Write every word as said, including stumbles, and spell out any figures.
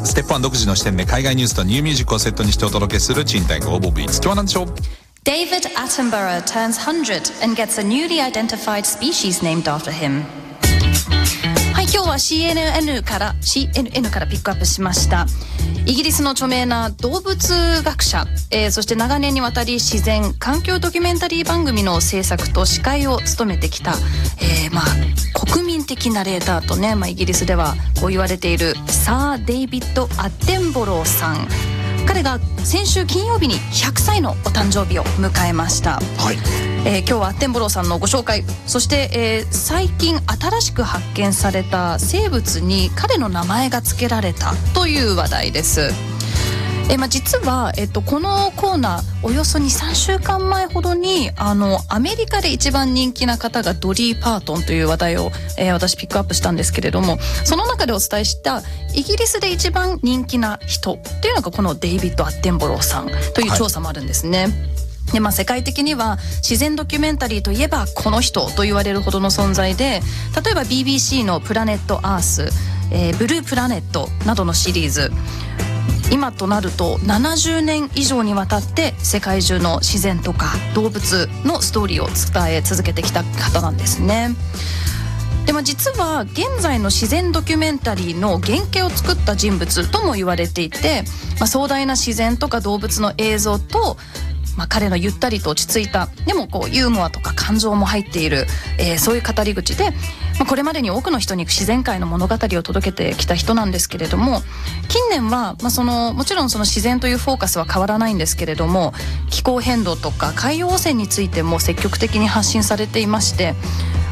ステップワン独自の視点で海外ニュースとニューミュージックをセットにしてお届けする賃貸 Global Beats。 今日は何でしょう。 David Attenborough turns one hundred and gets a newly identified species named after him。 はい、今日は シーエヌエヌ から シーエヌエヌ からピックアップしました。イギリスの著名な動物学者、えー、そして長年にわたり自然環境ドキュメンタリー番組の制作と司会を務めてきた、えー、まあ国民的ナレーターとね、まあ、イギリスではこう言われているサー・デイビッド・アッテンボローさん。彼が先週金曜日にひゃくさいのお誕生日を迎えました。 はい、 えー、今日はアッテンボローさんのご紹介、そして、えー、最近新しく発見された生物に彼の名前が付けられたという話題です。えーまあ、実は、えっと、このコーナーおよそ にさんしゅうかんまえほどにあのアメリカで一番人気な方がドリー・パートンという話題を、えー、私ピックアップしたんですけれども、その中でお伝えしたイギリスで一番人気な人っていうのがこのデイビッド・アッテンボローさんという調査もあるんですね。はい。でまあ、世界的には自然ドキュメンタリーといえばこの人と言われるほどの存在で、例えば ビービーシー のプラネットアース、えー、ブループラネットなどのシリーズ、今となるとななじゅうねん以上にわたって世界中の自然とか動物のストーリーを伝え続けてきた方なんですね。でも実は現在の自然ドキュメンタリーの原型を作った人物とも言われていて、まあ、壮大な自然とか動物の映像と、まあ、彼のゆったりと落ち着いたでもこうユーモアとか感情も入っている、えー、そういう語り口で、まあ、これまでに多くの人に自然界の物語を届けてきた人なんですけれども、近年は、まあ、そのもちろんその自然というフォーカスは変わらないんですけれども、気候変動とか海洋汚染についても積極的に発信されていまして、